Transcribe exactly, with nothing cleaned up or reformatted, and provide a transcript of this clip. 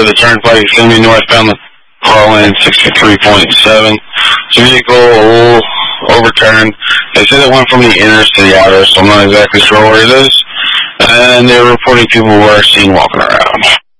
of the turnpike. It's going to be northbound car lane sixty-three point seven. The vehicle overturned. They said it went from the inner to the outer, so I'm not exactly sure where it is. And they're reporting people were seen walking around.